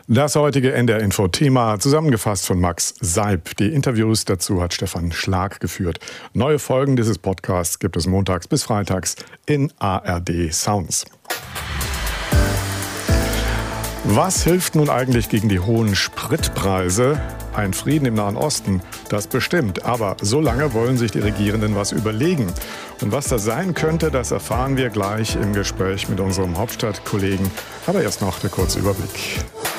Das heutige NDR-Info-Thema, zusammengefasst von Max Seib. Die Interviews dazu hat Stefan Schlag geführt. Neue Folgen dieses Podcasts gibt es montags bis freitags in ARD Sounds. Was hilft nun eigentlich gegen die hohen Spritpreise? Ein Frieden im Nahen Osten, das bestimmt. Aber so lange wollen sich die Regierenden was überlegen. Und was das sein könnte, das erfahren wir gleich im Gespräch mit unserem Hauptstadtkollegen. Aber erst noch der kurze Überblick.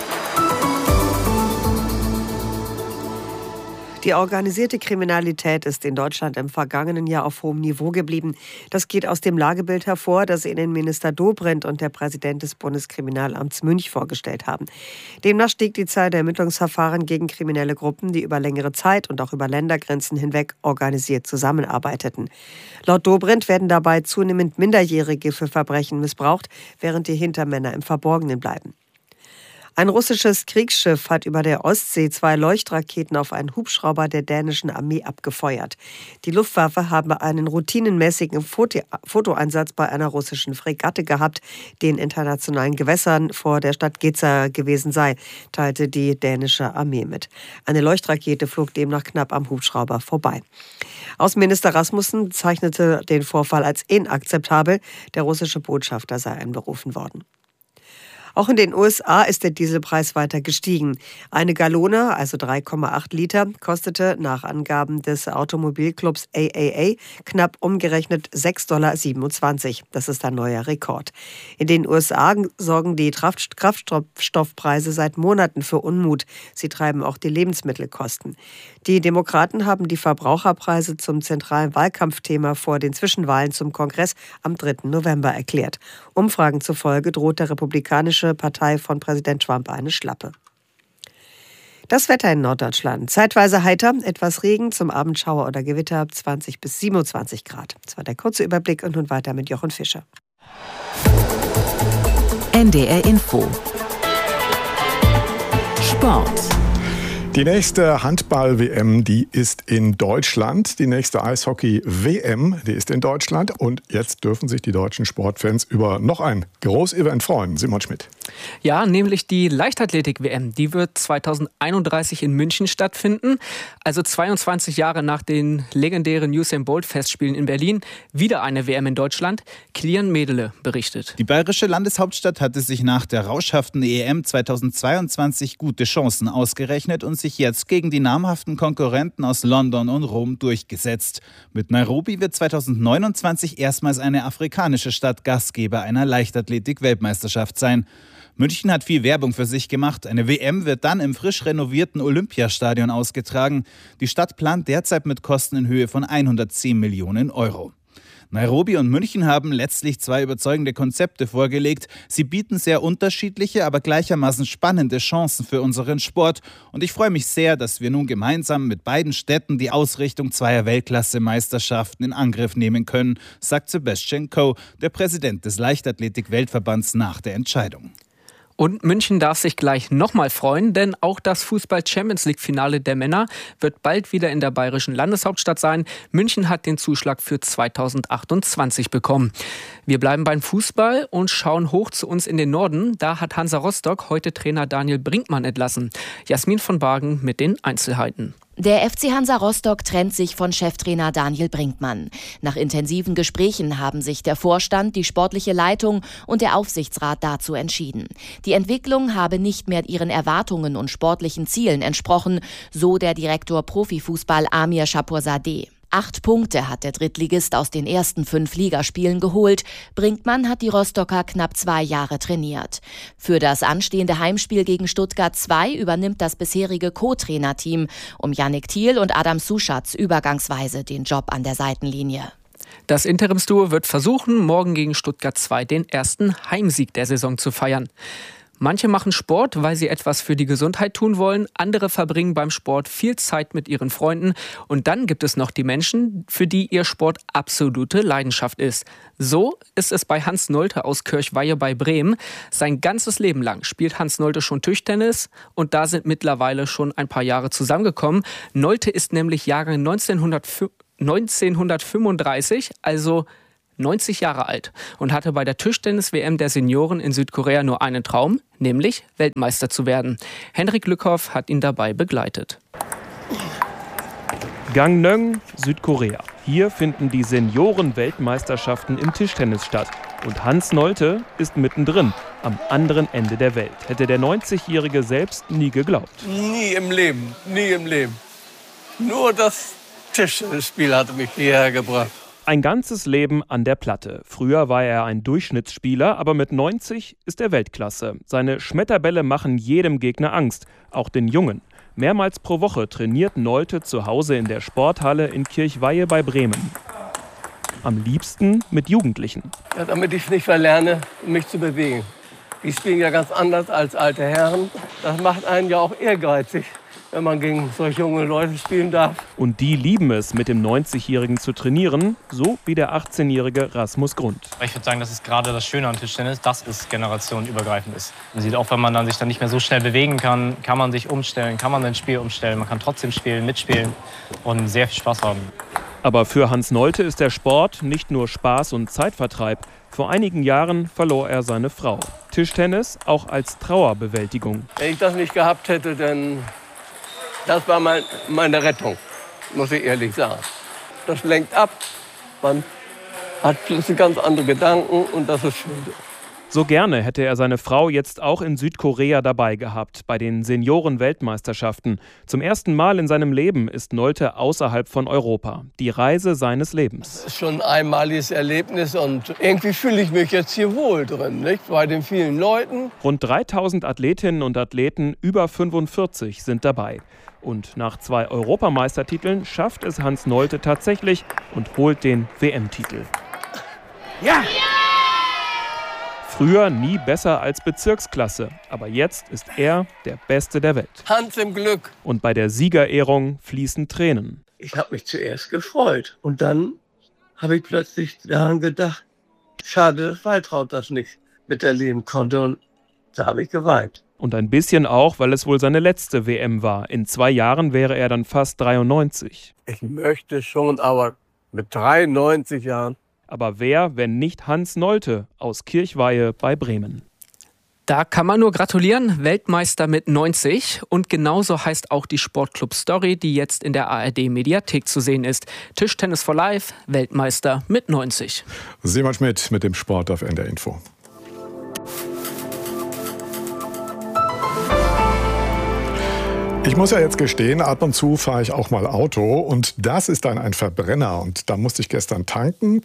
Die organisierte Kriminalität ist in Deutschland im vergangenen Jahr auf hohem Niveau geblieben. Das geht aus dem Lagebild hervor, das Innenminister Dobrindt und der Präsident des Bundeskriminalamts Münch vorgestellt haben. Demnach stieg die Zahl der Ermittlungsverfahren gegen kriminelle Gruppen, die über längere Zeit und auch über Ländergrenzen hinweg organisiert zusammenarbeiteten. Laut Dobrindt werden dabei zunehmend Minderjährige für Verbrechen missbraucht, während die Hintermänner im Verborgenen bleiben. Ein russisches Kriegsschiff hat über der Ostsee 2 Leuchtraketen auf einen Hubschrauber der dänischen Armee abgefeuert. Die Luftwaffe habe einen routinemäßigen Fotoeinsatz bei einer russischen Fregatte gehabt, die in internationalen Gewässern vor der Stadt Geza gewesen sei, teilte die dänische Armee mit. Eine Leuchtrakete flog demnach knapp am Hubschrauber vorbei. Außenminister Rasmussen bezeichnete den Vorfall als inakzeptabel. Der russische Botschafter sei einberufen worden. Auch in den USA ist der Dieselpreis weiter gestiegen. Eine Gallone, also 3,8 Liter, kostete nach Angaben des Automobilclubs AAA knapp umgerechnet $6,27. Das ist ein neuer Rekord. In den USA sorgen die Kraftstoffpreise seit Monaten für Unmut. Sie treiben auch die Lebensmittelkosten. Die Demokraten haben die Verbraucherpreise zum zentralen Wahlkampfthema vor den Zwischenwahlen zum Kongress am 3. November erklärt. Umfragen zufolge droht der republikanische Partei von Präsident Trump eine Schlappe. Das Wetter in Norddeutschland. Zeitweise heiter, etwas Regen, zum Abend Schauer oder Gewitter, 20 bis 27 Grad. Das war der kurze Überblick und nun weiter mit Jochen Fischer. NDR Info. Sport. Die nächste Handball-WM, die ist in Deutschland. Die nächste Eishockey-WM, die ist in Deutschland. Und jetzt dürfen sich die deutschen Sportfans über noch ein Großevent freuen. Simon Schmidt. Ja, nämlich die Leichtathletik-WM. Die wird 2031 in München stattfinden. Also 22 Jahre nach den legendären Usain Bolt-Festspielen in Berlin. Wieder eine WM in Deutschland. Kilian Medele berichtet. Die bayerische Landeshauptstadt hatte sich nach der rauschhaften EM 2022 gute Chancen ausgerechnet und sich jetzt gegen die namhaften Konkurrenten aus London und Rom durchgesetzt. Mit Nairobi wird 2029 erstmals eine afrikanische Stadt Gastgeber einer Leichtathletik-Weltmeisterschaft sein. München hat viel Werbung für sich gemacht. Eine WM wird dann im frisch renovierten Olympiastadion ausgetragen. Die Stadt plant derzeit mit Kosten in Höhe von 110 Millionen Euro. Nairobi und München haben letztlich 2 überzeugende Konzepte vorgelegt. Sie bieten sehr unterschiedliche, aber gleichermaßen spannende Chancen für unseren Sport. Und ich freue mich sehr, dass wir nun gemeinsam mit beiden Städten die Ausrichtung 2 Weltklasse-Meisterschaften in Angriff nehmen können, sagt Sebastian Coe, der Präsident des Leichtathletik-Weltverbands, nach der Entscheidung. Und München darf sich gleich nochmal freuen, denn auch das Fußball-Champions-League-Finale der Männer wird bald wieder in der bayerischen Landeshauptstadt sein. München hat den Zuschlag für 2028 bekommen. Wir bleiben beim Fußball und schauen hoch zu uns in den Norden. Da hat Hansa Rostock heute Trainer Daniel Brinkmann entlassen. Jasmin von Bargen mit den Einzelheiten. Der FC Hansa Rostock trennt sich von Cheftrainer Daniel Brinkmann. Nach intensiven Gesprächen haben sich der Vorstand, die sportliche Leitung und der Aufsichtsrat dazu entschieden. Die Entwicklung habe nicht mehr ihren Erwartungen und sportlichen Zielen entsprochen, so der Direktor Profifußball Amir Shaporzadeh. 8 Punkte hat der Drittligist aus den ersten 5 Ligaspielen geholt. Brinkmann hat die Rostocker knapp 2 Jahre trainiert. Für das anstehende Heimspiel gegen Stuttgart 2 übernimmt das bisherige Co-Trainerteam um Yannick Thiel und Adam Suschatz übergangsweise den Job an der Seitenlinie. Das Interimsduo wird versuchen, morgen gegen Stuttgart 2 den ersten Heimsieg der Saison zu feiern. Manche machen Sport, weil sie etwas für die Gesundheit tun wollen. Andere verbringen beim Sport viel Zeit mit ihren Freunden. Und dann gibt es noch die Menschen, für die ihr Sport absolute Leidenschaft ist. So ist es bei Hans Nolte aus Kirchweihe bei Bremen. Sein ganzes Leben lang spielt Hans Nolte schon Tischtennis und da sind mittlerweile schon ein paar Jahre zusammengekommen. Nolte ist nämlich Jahrgang 1935, also 90 Jahre alt und hatte bei der Tischtennis-WM der Senioren in Südkorea nur einen Traum, nämlich Weltmeister zu werden. Henrik Lückhoff hat ihn dabei begleitet. Gangneung, Südkorea. Hier finden die Senioren-Weltmeisterschaften im Tischtennis statt. Und Hans Nolte ist mittendrin, am anderen Ende der Welt. Hätte der 90-Jährige selbst nie geglaubt. Nie im Leben, nie im Leben. Nur das Tischtennisspiel hatte mich hierher gebracht. Ein ganzes Leben an der Platte. Früher war er ein Durchschnittsspieler, aber mit 90 ist er Weltklasse. Seine Schmetterbälle machen jedem Gegner Angst, auch den Jungen. Mehrmals pro Woche trainiert Nolte zu Hause in der Sporthalle in Kirchweihe bei Bremen. Am liebsten mit Jugendlichen. Ja, damit ich nicht verlerne, mich zu bewegen. Die spielen ja ganz anders als alte Herren. Das macht einen ja auch ehrgeizig, wenn man gegen solche junge Leute spielen darf. Und die lieben es, mit dem 90-Jährigen zu trainieren, so wie der 18-jährige Rasmus Grund. Ich würde sagen, das ist gerade das Schöne an Tischtennis, dass es generationenübergreifend ist. Man sieht auch, wenn man dann sich dann nicht mehr so schnell bewegen kann, kann man sich umstellen, kann man sein Spiel umstellen, man kann trotzdem spielen, mitspielen und sehr viel Spaß haben. Aber für Hans Nolte ist der Sport nicht nur Spaß und Zeitvertreib. Vor einigen Jahren verlor er seine Frau. Tischtennis auch als Trauerbewältigung. Wenn ich das nicht gehabt hätte, dann das war meine Rettung, muss ich ehrlich sagen. Das lenkt ab, man hat plötzlich ganz andere Gedanken und das ist schön. So gerne hätte er seine Frau jetzt auch in Südkorea dabei gehabt, bei den Senioren-Weltmeisterschaften. Zum ersten Mal in seinem Leben ist Nolte außerhalb von Europa. Die Reise seines Lebens. Das ist schon ein einmaliges Erlebnis und irgendwie fühle ich mich jetzt hier wohl drin, nicht? Bei den vielen Leuten. Rund 3000 Athletinnen und Athleten über 45 sind dabei. Und nach 2 Europameistertiteln schafft es Hans Nolte tatsächlich und holt den WM-Titel. Ja! Früher nie besser als Bezirksklasse, aber jetzt ist er der Beste der Welt. Hans im Glück. Und bei der Siegerehrung fließen Tränen. Ich habe mich zuerst gefreut und dann habe ich plötzlich daran gedacht, schade, dass Waltraud das nicht miterleben konnte und da habe ich geweint. Und ein bisschen auch, weil es wohl seine letzte WM war. In 2 Jahren wäre er dann fast 93. Ich möchte schon, aber mit 93 Jahren. Aber wer, wenn nicht Hans Nolte aus Kirchweihe bei Bremen? Da kann man nur gratulieren, Weltmeister mit 90. Und genauso heißt auch die Sportclub-Story, die jetzt in der ARD-Mediathek zu sehen ist. Tischtennis for Life, Weltmeister mit 90. Simon Schmidt mit dem Sport auf NDR Info. Ich muss ja jetzt gestehen, ab und zu fahre ich auch mal Auto und das ist dann ein Verbrenner. Und da musste ich gestern tanken,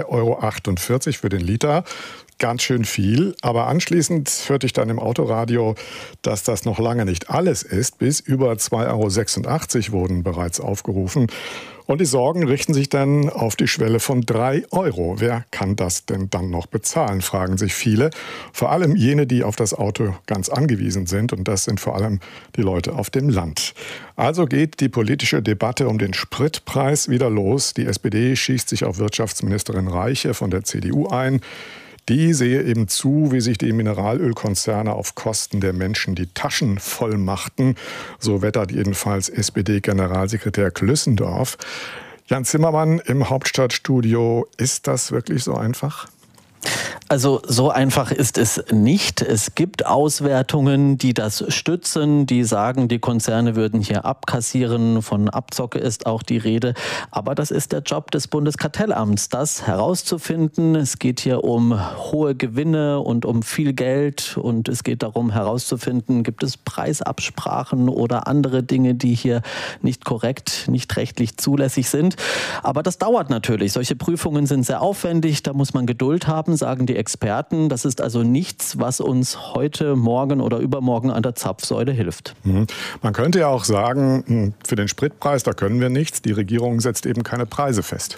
2,48 € für den Liter. Ganz schön viel, aber anschließend hörte ich dann im Autoradio, dass das noch lange nicht alles ist. Bis über 2,86 € wurden bereits aufgerufen. Und die Sorgen richten sich dann auf die Schwelle von 3 €. Wer kann das denn dann noch bezahlen, fragen sich viele. Vor allem jene, die auf das Auto ganz angewiesen sind. Und das sind vor allem die Leute auf dem Land. Also geht die politische Debatte um den Spritpreis wieder los. Die SPD schießt sich auf Wirtschaftsministerin Reiche von der CDU ein. Die sehe eben zu, wie sich die Mineralölkonzerne auf Kosten der Menschen die Taschen voll machten. So wettert jedenfalls SPD-Generalsekretär Klüssendorf. Jan Zimmermann im Hauptstadtstudio. Ist das wirklich so einfach? Also so einfach ist es nicht. Es gibt Auswertungen, die das stützen, die sagen, die Konzerne würden hier abkassieren. Von Abzocke ist auch die Rede. Aber das ist der Job des Bundeskartellamts, das herauszufinden. Es geht hier um hohe Gewinne und um viel Geld. Und es geht darum herauszufinden, gibt es Preisabsprachen oder andere Dinge, die hier nicht korrekt, nicht rechtlich zulässig sind. Aber das dauert natürlich. Solche Prüfungen sind sehr aufwendig. Da muss man Geduld haben, sagen die Experten. Das ist also nichts, was uns heute, morgen oder übermorgen an der Zapfsäule hilft. Man könnte ja auch sagen, für den Spritpreis, da können wir nichts. Die Regierung setzt eben keine Preise fest.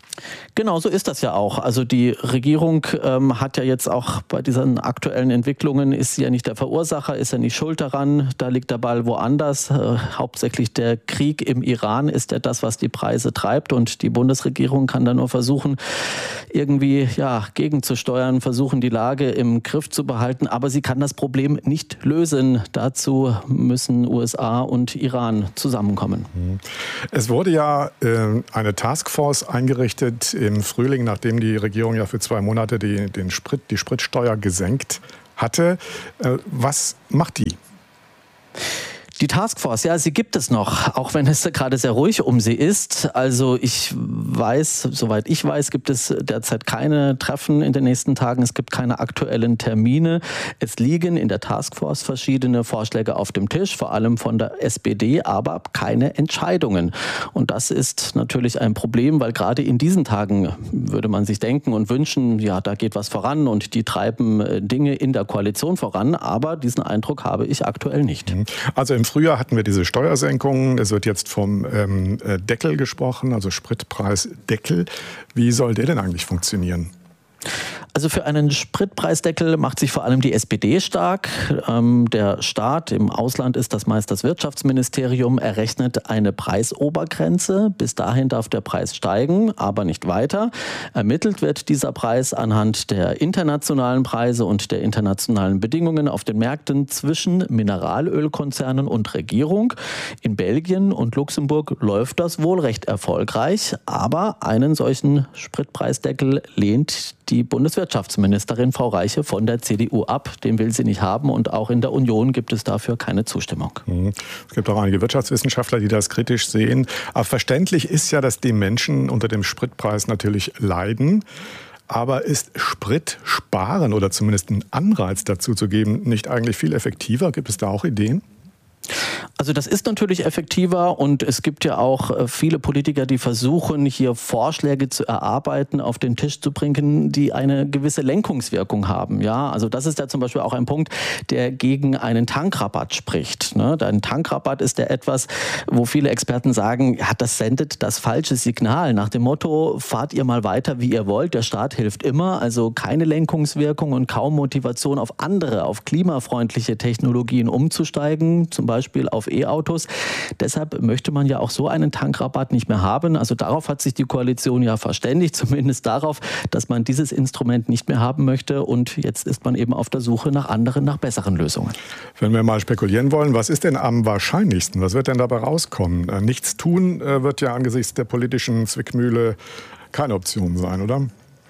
Genau, so ist das ja auch. Also die Regierung hat ja jetzt auch bei diesen aktuellen Entwicklungen, ist sie ja nicht der Verursacher, ist ja nicht schuld daran. Da liegt der Ball woanders. Hauptsächlich der Krieg im Iran ist ja das, was die Preise treibt. Und die Bundesregierung kann da nur versuchen, irgendwie gegenzusteuern, versuchen, die Lage im Griff zu behalten. Aber sie kann das Problem nicht lösen. Dazu müssen USA und Iran zusammenkommen. Es wurde ja eine Taskforce eingerichtet, berichtet im Frühling, nachdem die Regierung ja für 2 Monate die Spritsteuer gesenkt hatte. Was macht die? Die Taskforce, ja, sie gibt es noch, auch wenn es gerade sehr ruhig um sie ist. Also soweit ich weiß, gibt es derzeit keine Treffen in den nächsten Tagen. Es gibt keine aktuellen Termine. Es liegen in der Taskforce verschiedene Vorschläge auf dem Tisch, vor allem von der SPD, aber keine Entscheidungen. Und das ist natürlich ein Problem, weil gerade in diesen Tagen würde man sich denken und wünschen, ja, da geht was voran und die treiben Dinge in der Koalition voran. Aber diesen Eindruck habe ich aktuell nicht. Also im Frühjahr hatten wir diese Steuersenkungen. Es wird jetzt vom Deckel gesprochen, also Spritpreisdeckel. Wie soll der denn eigentlich funktionieren? Also für einen Spritpreisdeckel macht sich vor allem die SPD stark. Der Staat, im Ausland ist das meist das Wirtschaftsministerium, errechnet eine Preisobergrenze. Bis dahin darf der Preis steigen, aber nicht weiter. Ermittelt wird dieser Preis anhand der internationalen Preise und der internationalen Bedingungen auf den Märkten zwischen Mineralölkonzernen und Regierung. In Belgien und Luxemburg läuft das wohl recht erfolgreich, aber einen solchen Spritpreisdeckel lehnt die Bundeswirtschaftsministerin Frau Reiche von der CDU ab. Den will sie nicht haben und auch in der Union gibt es dafür keine Zustimmung. Es gibt auch einige Wirtschaftswissenschaftler, die das kritisch sehen. Aber verständlich ist ja, dass die Menschen unter dem Spritpreis natürlich leiden. Aber ist Spritsparen oder zumindest einen Anreiz dazu zu geben nicht eigentlich viel effektiver? Gibt es da auch Ideen? Also das ist natürlich effektiver und es gibt ja auch viele Politiker, die versuchen, hier Vorschläge zu erarbeiten, auf den Tisch zu bringen, die eine gewisse Lenkungswirkung haben. Ja, also das ist ja zum Beispiel auch ein Punkt, der gegen einen Tankrabatt spricht. Ein Tankrabatt ist ja etwas, wo viele Experten sagen, ja, das sendet das falsche Signal. Nach dem Motto, fahrt ihr mal weiter, wie ihr wollt, der Staat hilft immer. Also keine Lenkungswirkung und kaum Motivation auf andere, auf klimafreundliche Technologien umzusteigen, zum Beispiel auf E-Autos. Deshalb möchte man ja auch so einen Tankrabatt nicht mehr haben. Also darauf hat sich die Koalition ja verständigt, zumindest darauf, dass man dieses Instrument nicht mehr haben möchte. Und jetzt ist man eben auf der Suche nach besseren Lösungen. Wenn wir mal spekulieren wollen, was ist denn am wahrscheinlichsten? Was wird denn dabei rauskommen? Nichts tun wird ja angesichts der politischen Zwickmühle keine Option sein, oder?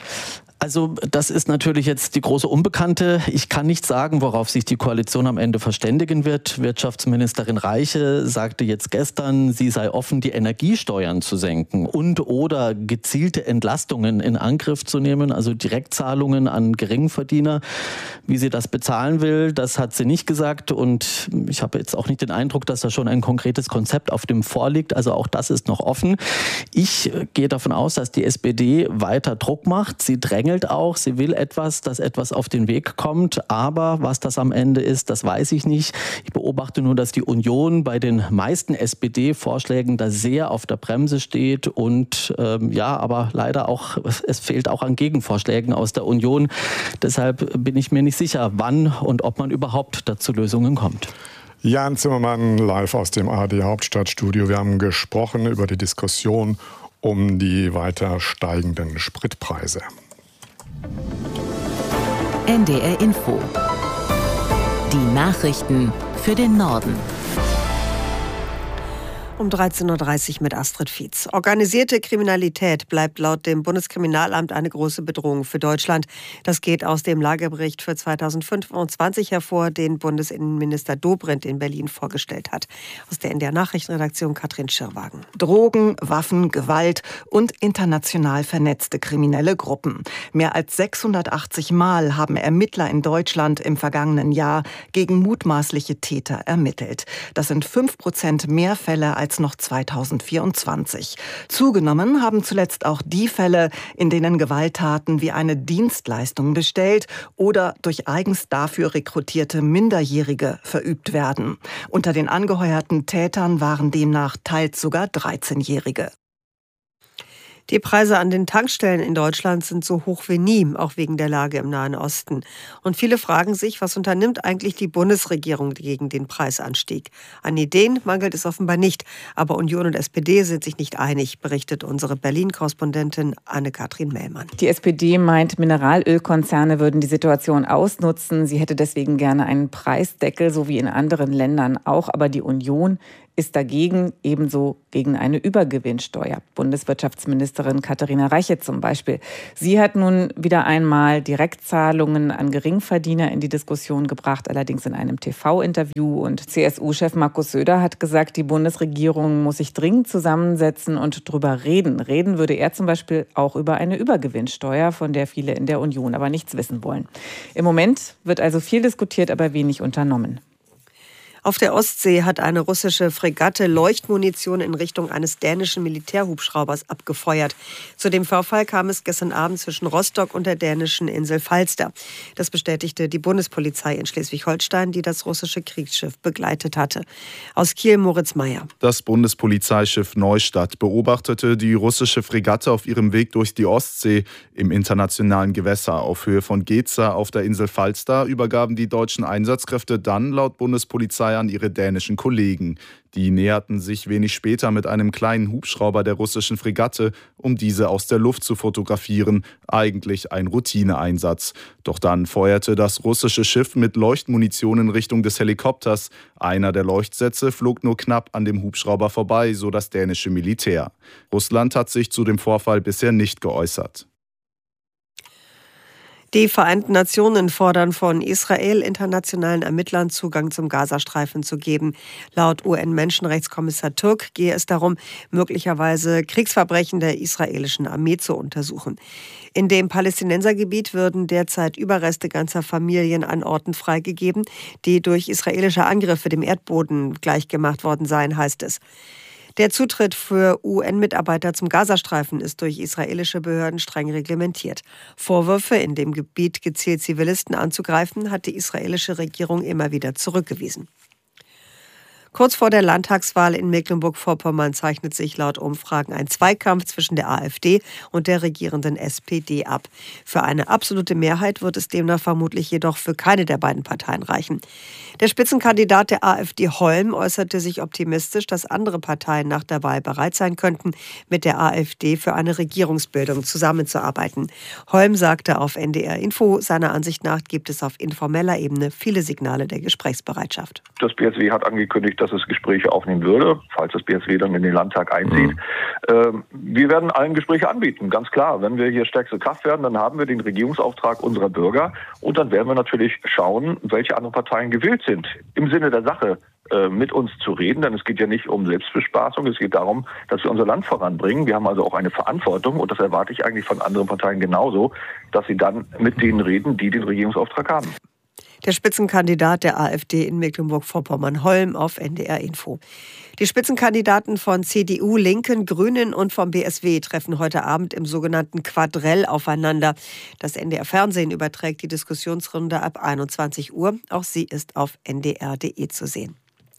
Also das ist natürlich jetzt die große Unbekannte. Ich kann nicht sagen, worauf sich die Koalition am Ende verständigen wird. Wirtschaftsministerin Reiche sagte jetzt gestern, sie sei offen, die Energiesteuern zu senken und oder gezielte Entlastungen in Angriff zu nehmen, also Direktzahlungen an Geringverdiener. Wie sie das bezahlen will, das hat sie nicht gesagt und ich habe jetzt auch nicht den Eindruck, dass da schon ein konkretes Konzept auf dem vorliegt. Also auch das ist noch offen. Ich gehe davon aus, dass die SPD weiter Druck macht. Sie drängt auch, sie will dass etwas auf den Weg kommt, aber was das am Ende ist, das weiß ich nicht. Ich beobachte nur, dass die Union bei den meisten SPD-Vorschlägen da sehr auf der Bremse steht und aber leider auch, es fehlt auch an Gegenvorschlägen aus der Union. Deshalb bin ich mir nicht sicher, wann und ob man überhaupt dazu Lösungen kommt. Jan Zimmermann live aus dem ARD Hauptstadtstudio. Wir haben gesprochen über die Diskussion um die weiter steigenden Spritpreise. NDR Info. Die Nachrichten für den Norden. Um 13.30 Uhr mit Astrid Fietz. Organisierte Kriminalität bleibt laut dem Bundeskriminalamt eine große Bedrohung für Deutschland. Das geht aus dem Lagebericht für 2025 hervor, den Bundesinnenminister Dobrindt in Berlin vorgestellt hat. Aus der NDR Nachrichtenredaktion Katrin Schirrwagen. Drogen, Waffen, Gewalt und international vernetzte kriminelle Gruppen. Mehr als 680 Mal haben Ermittler in Deutschland im vergangenen Jahr gegen mutmaßliche Täter ermittelt. Das sind 5% mehr Fälle als noch 2024. Zugenommen haben zuletzt auch die Fälle, in denen Gewalttaten wie eine Dienstleistung bestellt oder durch eigens dafür rekrutierte Minderjährige verübt werden. Unter den angeheuerten Tätern waren demnach teils sogar 13-Jährige. Die Preise an den Tankstellen in Deutschland sind so hoch wie nie, auch wegen der Lage im Nahen Osten. Und viele fragen sich, was unternimmt eigentlich die Bundesregierung gegen den Preisanstieg? An Ideen mangelt es offenbar nicht, aber Union und SPD sind sich nicht einig, berichtet unsere Berlin-Korrespondentin Anne-Kathrin Mellmann. Die SPD meint, Mineralölkonzerne würden die Situation ausnutzen. Sie hätte deswegen gerne einen Preisdeckel, so wie in anderen Ländern auch. Aber die Union ist dagegen, ebenso gegen eine Übergewinnsteuer. Bundeswirtschaftsministerin Katharina Reiche zum Beispiel. Sie hat nun wieder einmal Direktzahlungen an Geringverdiener in die Diskussion gebracht, allerdings in einem TV-Interview. Und CSU-Chef Markus Söder hat gesagt, die Bundesregierung muss sich dringend zusammensetzen und drüber reden. Reden würde er zum Beispiel auch über eine Übergewinnsteuer, von der viele in der Union aber nichts wissen wollen. Im Moment wird also viel diskutiert, aber wenig unternommen. Auf der Ostsee hat eine russische Fregatte Leuchtmunition in Richtung eines dänischen Militärhubschraubers abgefeuert. Zu dem Vorfall kam es gestern Abend zwischen Rostock und der dänischen Insel Falster. Das bestätigte die Bundespolizei in Schleswig-Holstein, die das russische Kriegsschiff begleitet hatte. Aus Kiel Moritz Meyer. Das Bundespolizeischiff Neustadt beobachtete die russische Fregatte auf ihrem Weg durch die Ostsee. Im internationalen Gewässer auf Höhe von Geza auf der Insel Falster übergaben die deutschen Einsatzkräfte dann laut Bundespolizei an ihre dänischen Kollegen. Die näherten sich wenig später mit einem kleinen Hubschrauber der russischen Fregatte, um diese aus der Luft zu fotografieren. Eigentlich ein Routineeinsatz. Doch dann feuerte das russische Schiff mit Leuchtmunition in Richtung des Helikopters. Einer der Leuchtsätze flog nur knapp an dem Hubschrauber vorbei, so das dänische Militär. Russland hat sich zu dem Vorfall bisher nicht geäußert. Die Vereinten Nationen fordern von Israel internationalen Ermittlern Zugang zum Gazastreifen zu geben. Laut UN-Menschenrechtskommissar Türk gehe es darum, möglicherweise Kriegsverbrechen der israelischen Armee zu untersuchen. In dem Palästinensergebiet würden derzeit Überreste ganzer Familien an Orten freigegeben, die durch israelische Angriffe dem Erdboden gleichgemacht worden seien, heißt es. Der Zutritt für UN-Mitarbeiter zum Gazastreifen ist durch israelische Behörden streng reglementiert. Vorwürfe, in dem Gebiet gezielt Zivilisten anzugreifen, hat die israelische Regierung immer wieder zurückgewiesen. Kurz vor der Landtagswahl in Mecklenburg-Vorpommern zeichnet sich laut Umfragen ein Zweikampf zwischen der AfD und der regierenden SPD ab. Für eine absolute Mehrheit wird es demnach vermutlich jedoch für keine der beiden Parteien reichen. Der Spitzenkandidat der AfD Holm äußerte sich optimistisch, dass andere Parteien nach der Wahl bereit sein könnten, mit der AfD für eine Regierungsbildung zusammenzuarbeiten. Holm sagte auf NDR Info, seiner Ansicht nach gibt es auf informeller Ebene viele Signale der Gesprächsbereitschaft. Das BSW hat angekündigt, dass es Gespräche aufnehmen würde, falls das BSW dann in den Landtag einzieht. Wir werden allen Gespräche anbieten, ganz klar. Wenn wir hier stärkste Kraft werden, dann haben wir den Regierungsauftrag unserer Bürger und dann werden wir natürlich schauen, welche anderen Parteien gewillt sind, im Sinne der Sache mit uns zu reden, denn es geht ja nicht um Selbstbespaßung, es geht darum, dass wir unser Land voranbringen. Wir haben also auch eine Verantwortung und das erwarte ich eigentlich von anderen Parteien genauso, dass sie dann mit denen reden, die den Regierungsauftrag haben. Der Spitzenkandidat der AfD in Mecklenburg-Vorpommern Holm auf NDR Info. Die Spitzenkandidaten von CDU, Linken, Grünen und vom BSW treffen heute Abend im sogenannten Quadrell aufeinander. Das NDR Fernsehen überträgt die Diskussionsrunde ab 21 Uhr. Auch sie ist auf ndr.de zu sehen.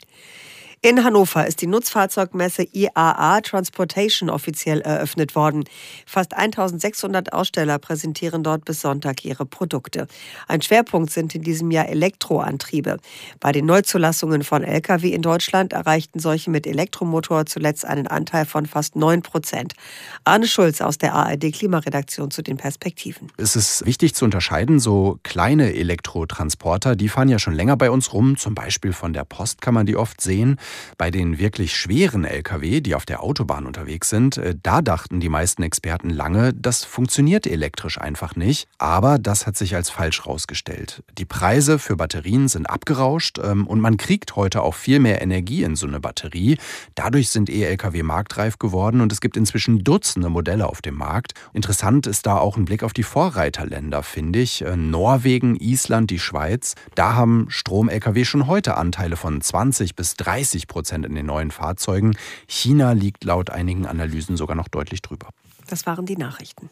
In Hannover ist die Nutzfahrzeugmesse IAA Transportation offiziell eröffnet worden. Fast 1600 Aussteller präsentieren dort bis Sonntag ihre Produkte. Ein Schwerpunkt sind in diesem Jahr Elektroantriebe. Bei den Neuzulassungen von Lkw in Deutschland erreichten solche mit Elektromotor zuletzt einen Anteil von fast 9%. Arne Schulz aus der ARD-Klimaredaktion zu den Perspektiven. Es ist wichtig zu unterscheiden, so kleine Elektrotransporter, die fahren ja schon länger bei uns rum. Zum Beispiel von der Post kann man die oft sehen. Bei den wirklich schweren Lkw, die auf der Autobahn unterwegs sind, da dachten die meisten Experten lange, das funktioniert elektrisch einfach nicht. Aber das hat sich als falsch rausgestellt. Die Preise für Batterien sind abgerauscht und man kriegt heute auch viel mehr Energie in so eine Batterie. Dadurch sind E-Lkw marktreif geworden und es gibt inzwischen Dutzende Modelle auf dem Markt. Interessant ist da auch ein Blick auf die Vorreiterländer, finde ich. Norwegen, Island, die Schweiz. Da haben Strom-Lkw schon heute Anteile von 20 bis 30% in den neuen Fahrzeugen. China liegt laut einigen Analysen sogar noch deutlich drüber. Das waren die Nachrichten.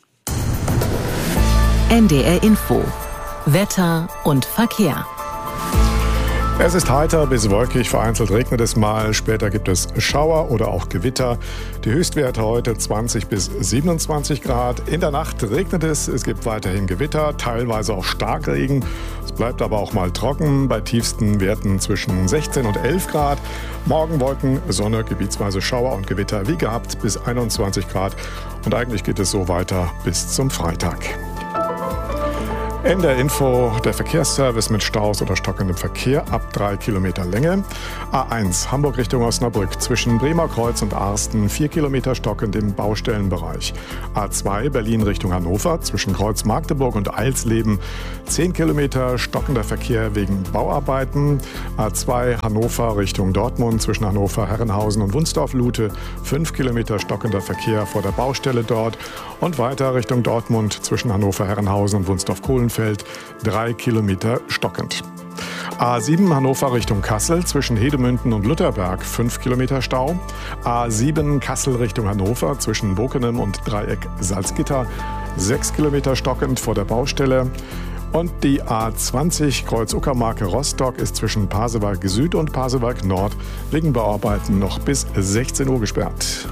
NDR Info. Wetter und Verkehr. Es ist heiter bis wolkig, vereinzelt regnet es mal, später gibt es Schauer oder auch Gewitter. Die Höchstwerte heute 20 bis 27 Grad. In der Nacht regnet es gibt weiterhin Gewitter, teilweise auch Starkregen. Es bleibt aber auch mal trocken, bei tiefsten Werten zwischen 16 und 11 Grad. Morgen Wolken, Sonne, gebietsweise Schauer und Gewitter wie gehabt bis 21 Grad. Und eigentlich geht es so weiter bis zum Freitag. In der Info der Verkehrsservice mit Staus oder stockendem Verkehr ab 3 Kilometer Länge. A1 Hamburg Richtung Osnabrück zwischen Bremer Kreuz und Arsten 4 Kilometer stockend im Baustellenbereich. A2 Berlin Richtung Hannover zwischen Kreuz Magdeburg und Eilsleben 10 Kilometer stockender Verkehr wegen Bauarbeiten. A2 Hannover Richtung Dortmund zwischen Hannover Herrenhausen und Wunsdorf-Lute 5 Kilometer stockender Verkehr vor der Baustelle dort. Und weiter Richtung Dortmund zwischen Hannover Herrenhausen und Wunsdorf-Kohlenfeld 3 Kilometer stockend. A7 Hannover Richtung Kassel zwischen Hedemünden und Lutherberg 5 Kilometer Stau. A7 Kassel Richtung Hannover zwischen Bokenem und Dreieck Salzgitter 6 Kilometer stockend vor der Baustelle. Und die A20 Kreuz-Uckermark Rostock ist zwischen Pasewalk Süd und Pasewalk Nord wegen Bauarbeiten noch bis 16 Uhr gesperrt.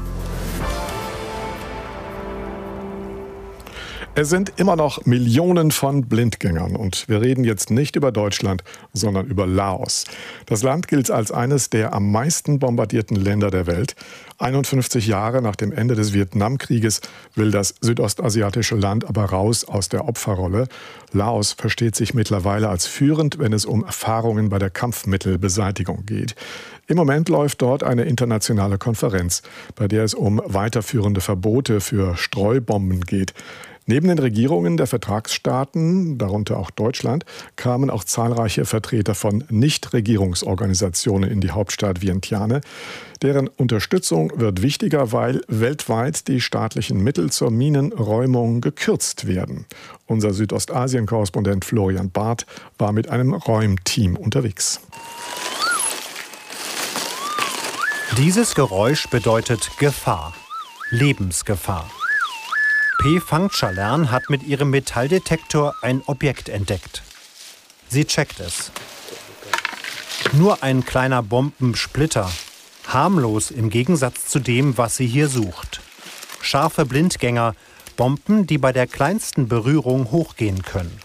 Es sind immer noch Millionen von Blindgängern und wir reden jetzt nicht über Deutschland, sondern über Laos. Das Land gilt als eines der am meisten bombardierten Länder der Welt. 51 Jahre nach dem Ende des Vietnamkrieges will das südostasiatische Land aber raus aus der Opferrolle. Laos versteht sich mittlerweile als führend, wenn es um Erfahrungen bei der Kampfmittelbeseitigung geht. Im Moment läuft dort eine internationale Konferenz, bei der es um weiterführende Verbote für Streubomben geht. Neben den Regierungen der Vertragsstaaten, darunter auch Deutschland, kamen auch zahlreiche Vertreter von Nichtregierungsorganisationen in die Hauptstadt Vientiane. Deren Unterstützung wird wichtiger, weil weltweit die staatlichen Mittel zur Minenräumung gekürzt werden. Unser Südostasien-Korrespondent Florian Barth war mit einem Räumteam unterwegs. Dieses Geräusch bedeutet Gefahr, Lebensgefahr. P. Phangchalerm hat mit ihrem Metalldetektor ein Objekt entdeckt. Sie checkt es. Nur ein kleiner Bombensplitter, harmlos im Gegensatz zu dem, was sie hier sucht. Scharfe Blindgänger, Bomben, die bei der kleinsten Berührung hochgehen können.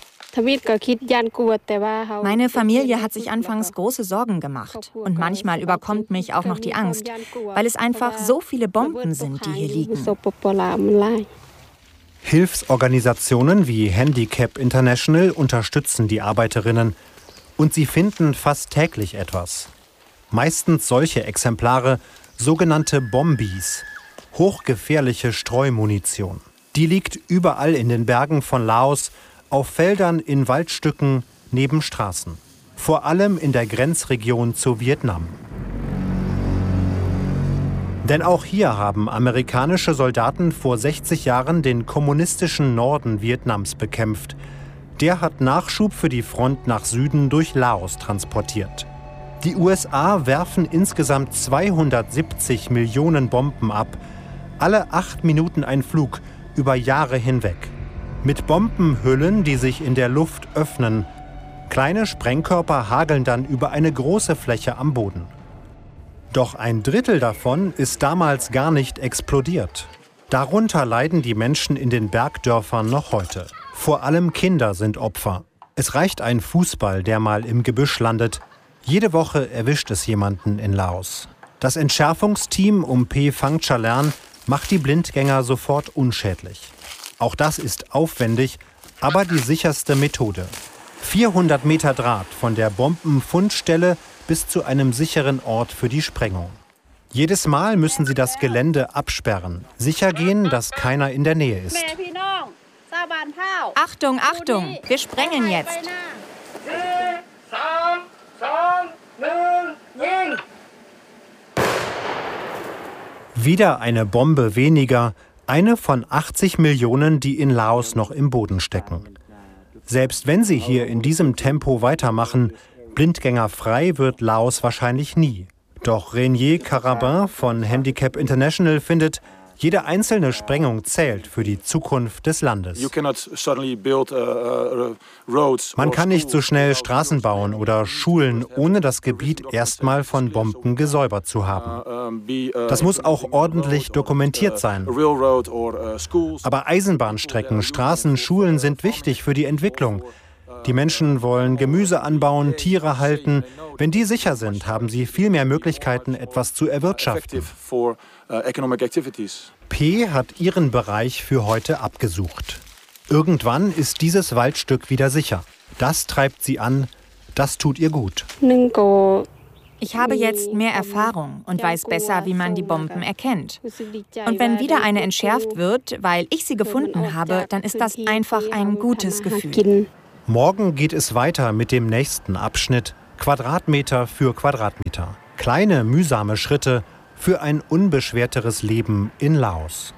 Meine Familie hat sich anfangs große Sorgen gemacht. Und manchmal überkommt mich auch noch die Angst, weil es einfach so viele Bomben sind, die hier liegen. Hilfsorganisationen wie Handicap International unterstützen die Arbeiterinnen. Und sie finden fast täglich etwas. Meistens solche Exemplare, sogenannte Bombis, hochgefährliche Streumunition. Die liegt überall in den Bergen von Laos, auf Feldern, in Waldstücken, neben Straßen. Vor allem in der Grenzregion zu Vietnam. Denn auch hier haben amerikanische Soldaten vor 60 Jahren den kommunistischen Norden Vietnams bekämpft. Der hat Nachschub für die Front nach Süden durch Laos transportiert. Die USA werfen insgesamt 270 Millionen Bomben ab. Alle 8 Minuten ein Flug, über Jahre hinweg. Mit Bombenhüllen, die sich in der Luft öffnen. Kleine Sprengkörper hageln dann über eine große Fläche am Boden. Doch ein Drittel davon ist damals gar nicht explodiert. Darunter leiden die Menschen in den Bergdörfern noch heute. Vor allem Kinder sind Opfer. Es reicht ein Fußball, der mal im Gebüsch landet. Jede Woche erwischt es jemanden in Laos. Das Entschärfungsteam um P. Phangchalerm macht die Blindgänger sofort unschädlich. Auch das ist aufwendig, aber die sicherste Methode. 400 Meter Draht von der Bombenfundstelle bis zu einem sicheren Ort für die Sprengung. Jedes Mal müssen sie das Gelände absperren, sicher gehen, dass keiner in der Nähe ist. Achtung, Achtung, wir sprengen jetzt. Wieder eine Bombe weniger, eine von 80 Millionen, die in Laos noch im Boden stecken. Selbst wenn sie hier in diesem Tempo weitermachen, blindgängerfrei wird Laos wahrscheinlich nie. Doch Renier Carabin von Handicap International findet, jede einzelne Sprengung zählt für die Zukunft des Landes. Man kann nicht so schnell Straßen bauen oder Schulen, ohne das Gebiet erstmal von Bomben gesäubert zu haben. Das muss auch ordentlich dokumentiert sein. Aber Eisenbahnstrecken, Straßen, Schulen sind wichtig für die Entwicklung. Die Menschen wollen Gemüse anbauen, Tiere halten. Wenn die sicher sind, haben sie viel mehr Möglichkeiten, etwas zu erwirtschaften. P. hat ihren Bereich für heute abgesucht. Irgendwann ist dieses Waldstück wieder sicher. Das treibt sie an, das tut ihr gut. Ich habe jetzt mehr Erfahrung und weiß besser, wie man die Bomben erkennt. Und wenn wieder eine entschärft wird, weil ich sie gefunden habe, dann ist das einfach ein gutes Gefühl. Morgen geht es weiter mit dem nächsten Abschnitt, Quadratmeter für Quadratmeter. Kleine, mühsame Schritte für ein unbeschwerteres Leben in Laos.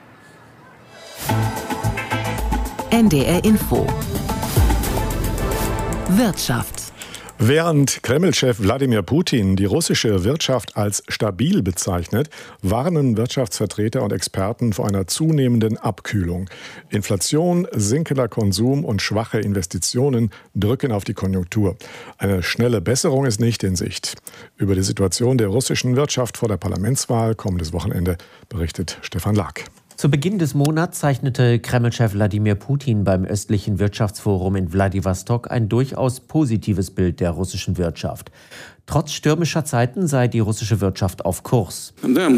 NDR Info. Wirtschaft. Während Kreml-Chef Wladimir Putin die russische Wirtschaft als stabil bezeichnet, warnen Wirtschaftsvertreter und Experten vor einer zunehmenden Abkühlung. Inflation, sinkender Konsum und schwache Investitionen drücken auf die Konjunktur. Eine schnelle Besserung ist nicht in Sicht. Über die Situation der russischen Wirtschaft vor der Parlamentswahl kommendes Wochenende berichtet Stefan Lack. Zu Beginn des Monats zeichnete Kreml-Chef Wladimir Putin beim östlichen Wirtschaftsforum in Wladiwostok ein durchaus positives Bild der russischen Wirtschaft. Trotz stürmischer Zeiten sei die russische Wirtschaft auf Kurs.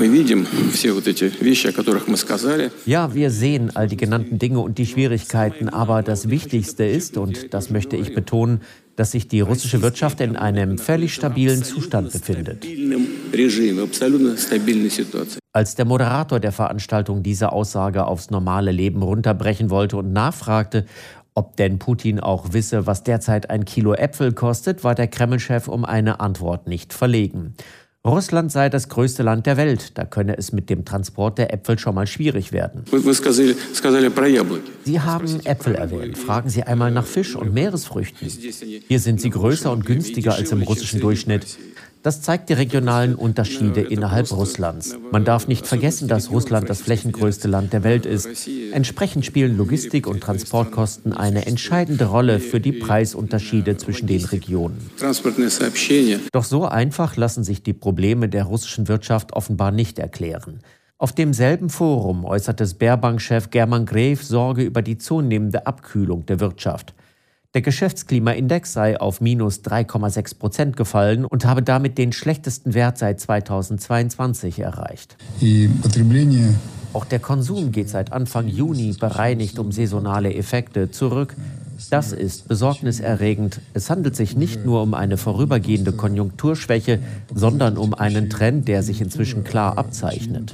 Ja, wir sehen all die genannten Dinge und die Schwierigkeiten, aber das Wichtigste ist, und das möchte ich betonen, dass sich die russische Wirtschaft in einem völlig stabilen Zustand befindet. Als der Moderator der Veranstaltung diese Aussage aufs normale Leben runterbrechen wollte und nachfragte, ob denn Putin auch wisse, was derzeit ein Kilo Äpfel kostet, war der Kreml-Chef um eine Antwort nicht verlegen. Russland sei das größte Land der Welt, da könne es mit dem Transport der Äpfel schon mal schwierig werden. Sie haben Äpfel erwähnt. Fragen Sie einmal nach Fisch und Meeresfrüchten. Hier sind sie größer und günstiger als im russischen Durchschnitt. Das zeigt die regionalen Unterschiede innerhalb Russlands. Man darf nicht vergessen, dass Russland das flächengrößte Land der Welt ist. Entsprechend spielen Logistik- und Transportkosten eine entscheidende Rolle für die Preisunterschiede zwischen den Regionen. Doch so einfach lassen sich die Probleme der russischen Wirtschaft offenbar nicht erklären. Auf demselben Forum äußerte Sberbank-Chef German Gref Sorge über die zunehmende Abkühlung der Wirtschaft. Der Geschäftsklimaindex sei auf minus 3,6% gefallen und habe damit den schlechtesten Wert seit 2022 erreicht. Auch der Konsum geht seit Anfang Juni bereinigt um saisonale Effekte zurück. Das ist besorgniserregend. Es handelt sich nicht nur um eine vorübergehende Konjunkturschwäche, sondern um einen Trend, der sich inzwischen klar abzeichnet.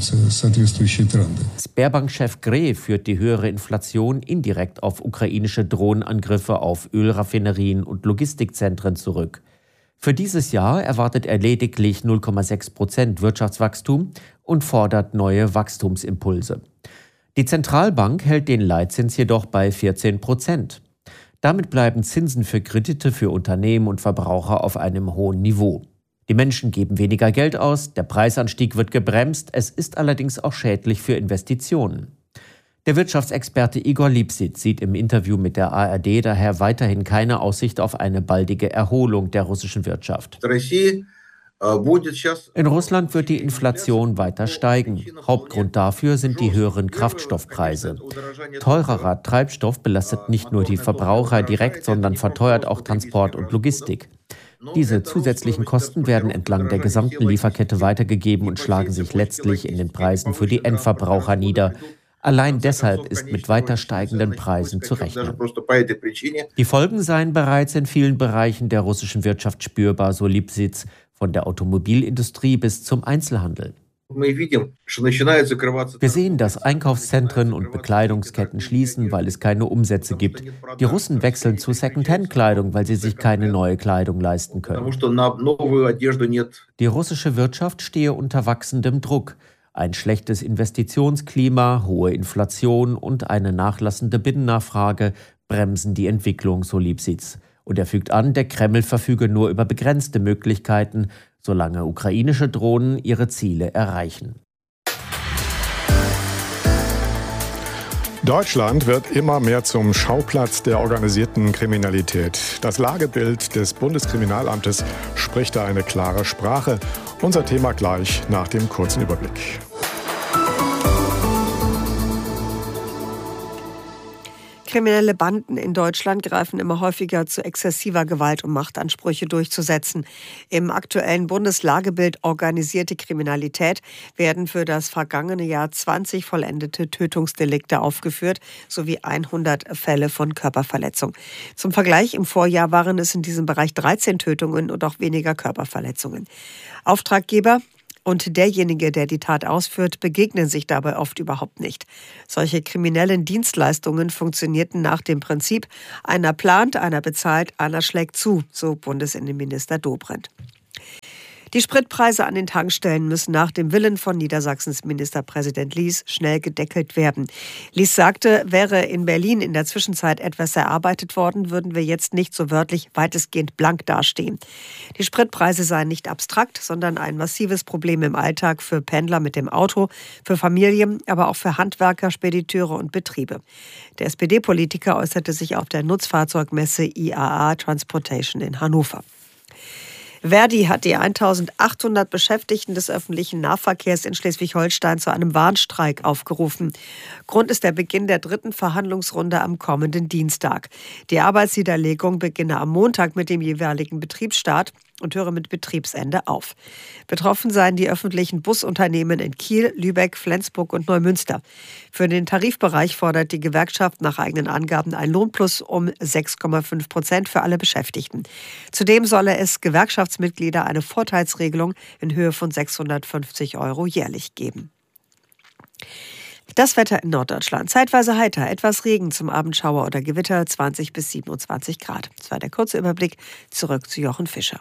Sberbank-Chef Gref führt die höhere Inflation indirekt auf ukrainische Drohnenangriffe auf Ölraffinerien und Logistikzentren zurück. Für dieses Jahr erwartet er lediglich 0,6% Wirtschaftswachstum und fordert neue Wachstumsimpulse. Die Zentralbank hält den Leitzins jedoch bei 14%. Damit bleiben Zinsen für Kredite für Unternehmen und Verbraucher auf einem hohen Niveau. Die Menschen geben weniger Geld aus, der Preisanstieg wird gebremst, es ist allerdings auch schädlich für Investitionen. Der Wirtschaftsexperte Igor Lipšić sieht im Interview mit der ARD daher weiterhin keine Aussicht auf eine baldige Erholung der russischen Wirtschaft. In Russland wird die Inflation weiter steigen. Hauptgrund dafür sind die höheren Kraftstoffpreise. Teurerer Treibstoff belastet nicht nur die Verbraucher direkt, sondern verteuert auch Transport und Logistik. Diese zusätzlichen Kosten werden entlang der gesamten Lieferkette weitergegeben und schlagen sich letztlich in den Preisen für die Endverbraucher nieder. Allein deshalb ist mit weiter steigenden Preisen zu rechnen. Die Folgen seien bereits in vielen Bereichen der russischen Wirtschaft spürbar, so Lipšić, von der Automobilindustrie bis zum Einzelhandel. Wir sehen, dass Einkaufszentren und Bekleidungsketten schließen, weil es keine Umsätze gibt. Die Russen wechseln zu Second-Hand-Kleidung, weil sie sich keine neue Kleidung leisten können. Die russische Wirtschaft stehe unter wachsendem Druck. Ein schlechtes Investitionsklima, hohe Inflation und eine nachlassende Binnennachfrage bremsen die Entwicklung, so Lipšić. Und er fügt an, der Kreml verfüge nur über begrenzte Möglichkeiten, solange ukrainische Drohnen ihre Ziele erreichen. Deutschland wird immer mehr zum Schauplatz der organisierten Kriminalität. Das Lagebild des Bundeskriminalamtes spricht da eine klare Sprache. Unser Thema gleich nach dem kurzen Überblick. Kriminelle Banden in Deutschland greifen immer häufiger zu exzessiver Gewalt, um Machtansprüche durchzusetzen. Im aktuellen Bundeslagebild Organisierte Kriminalität werden für das vergangene Jahr 20 vollendete Tötungsdelikte aufgeführt, sowie 100 Fälle von Körperverletzung. Zum Vergleich, im Vorjahr waren es in diesem Bereich 13 Tötungen und auch weniger Körperverletzungen. Auftraggeber und derjenige, der die Tat ausführt, begegnen sich dabei oft überhaupt nicht. Solche kriminellen Dienstleistungen funktionierten nach dem Prinzip: einer plant, einer bezahlt, einer schlägt zu, so Bundesinnenminister Dobrindt. Die Spritpreise an den Tankstellen müssen nach dem Willen von Niedersachsens Ministerpräsident Lies schnell gedeckelt werden. Lies sagte, wäre in Berlin in der Zwischenzeit etwas erarbeitet worden, würden wir jetzt nicht so wörtlich weitestgehend blank dastehen. Die Spritpreise seien nicht abstrakt, sondern ein massives Problem im Alltag für Pendler mit dem Auto, für Familien, aber auch für Handwerker, Spediteure und Betriebe. Der SPD-Politiker äußerte sich auf der Nutzfahrzeugmesse IAA Transportation in Hannover. Verdi hat die 1.800 Beschäftigten des öffentlichen Nahverkehrs in Schleswig-Holstein zu einem Warnstreik aufgerufen. Grund ist der Beginn der 3. Verhandlungsrunde am kommenden Dienstag. Die Arbeitsniederlegung beginne am Montag mit dem jeweiligen Betriebsstart und höre mit Betriebsende auf. Betroffen seien die öffentlichen Busunternehmen in Kiel, Lübeck, Flensburg und Neumünster. Für den Tarifbereich fordert die Gewerkschaft nach eigenen Angaben ein Lohnplus um 6,5% für alle Beschäftigten. Zudem solle es Gewerkschaftsmitglieder eine Vorteilsregelung in Höhe von 650 € jährlich geben. Das Wetter in Norddeutschland. Zeitweise heiter, etwas Regen, zum Abendschauer oder Gewitter, 20 bis 27 Grad. Das war der kurze Überblick. Zurück zu Jochen Fischer.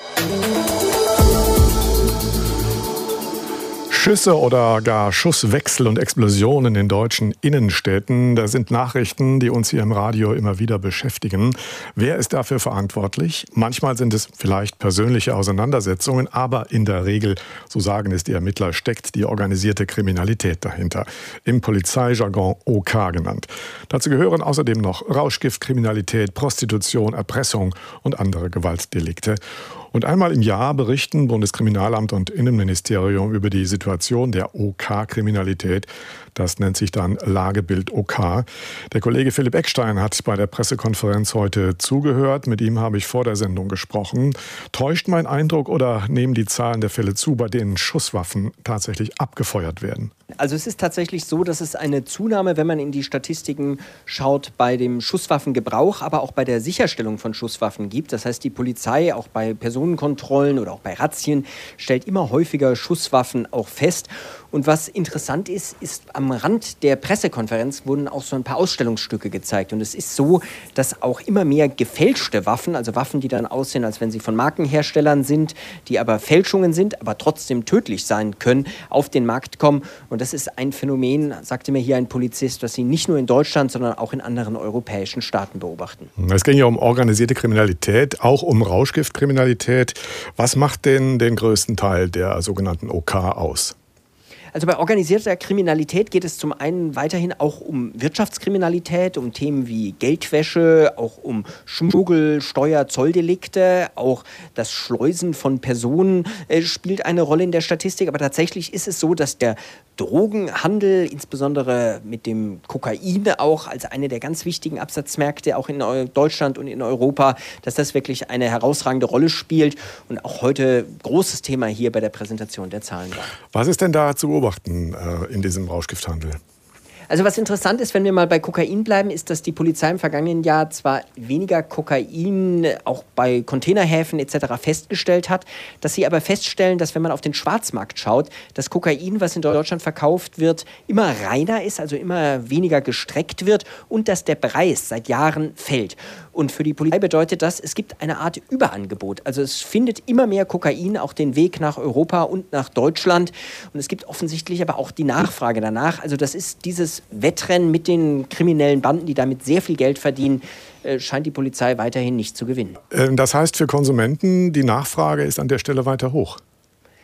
Schüsse oder gar Schusswechsel und Explosionen in deutschen Innenstädten, das sind Nachrichten, die uns hier im Radio immer wieder beschäftigen. Wer ist dafür verantwortlich? Manchmal sind es vielleicht persönliche Auseinandersetzungen, aber in der Regel, so sagen es die Ermittler, steckt die organisierte Kriminalität dahinter. Im Polizeijargon OK genannt. Dazu gehören außerdem noch Rauschgiftkriminalität, Prostitution, Erpressung und andere Gewaltdelikte. Und einmal im Jahr berichten Bundeskriminalamt und Innenministerium über die Situation der OK-Kriminalität. Das nennt sich dann Lagebild OK. Der Kollege Philipp Eckstein hat bei der Pressekonferenz heute zugehört. Mit ihm habe ich vor der Sendung gesprochen. Täuscht mein Eindruck oder nehmen die Zahlen der Fälle zu, bei denen Schusswaffen tatsächlich abgefeuert werden? Also es ist tatsächlich so, dass es eine Zunahme, wenn man in die Statistiken schaut, bei dem Schusswaffengebrauch, aber auch bei der Sicherstellung von Schusswaffen gibt. Das heißt, die Polizei auch bei Personenkontrollen oder auch bei Razzien stellt immer häufiger Schusswaffen auch fest. Und was interessant ist, am Rand der Pressekonferenz wurden auch so ein paar Ausstellungsstücke gezeigt. Und es ist so, dass auch immer mehr gefälschte Waffen, also Waffen, die dann aussehen, als wenn sie von Markenherstellern sind, die aber Fälschungen sind, aber trotzdem tödlich sein können, auf den Markt kommen. Und das ist ein Phänomen, sagte mir hier ein Polizist, das sie nicht nur in Deutschland, sondern auch in anderen europäischen Staaten beobachten. Es ging ja um organisierte Kriminalität, auch um Rauschgiftkriminalität. Was macht denn den größten Teil der sogenannten OK aus? Also bei organisierter Kriminalität geht es zum einen weiterhin auch um Wirtschaftskriminalität, um Themen wie Geldwäsche, auch um Schmuggel, Steuer, Zolldelikte, auch das Schleusen von Personen spielt eine Rolle in der Statistik. Aber tatsächlich ist es so, dass der Drogenhandel, insbesondere mit dem Kokain auch als eine der ganz wichtigen Absatzmärkte, auch in Deutschland und in Europa, dass das wirklich eine herausragende Rolle spielt und auch heute großes Thema hier bei der Präsentation der Zahlen war. Was ist denn da zu beobachten in diesem Rauschgifthandel? Also was interessant ist, wenn wir mal bei Kokain bleiben, ist, dass die Polizei im vergangenen Jahr zwar weniger Kokain auch bei Containerhäfen etc. festgestellt hat, dass sie aber feststellen, dass wenn man auf den Schwarzmarkt schaut, das Kokain, was in Deutschland verkauft wird, immer reiner ist, also immer weniger gestreckt wird und dass der Preis seit Jahren fällt. Und für die Polizei bedeutet das, es gibt eine Art Überangebot. Also es findet immer mehr Kokain auch den Weg nach Europa und nach Deutschland. Und es gibt offensichtlich aber auch die Nachfrage danach. Also das ist dieses Wettrennen mit den kriminellen Banden, die damit sehr viel Geld verdienen, scheint die Polizei weiterhin nicht zu gewinnen. Das heißt für Konsumenten, die Nachfrage ist an der Stelle weiter hoch? Ja,